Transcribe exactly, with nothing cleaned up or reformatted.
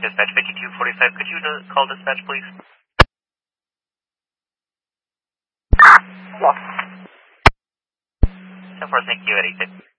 Dispatch fifty-two forty-five, could you uh, call dispatch, please? Yes. ten four, thank you, at eight six.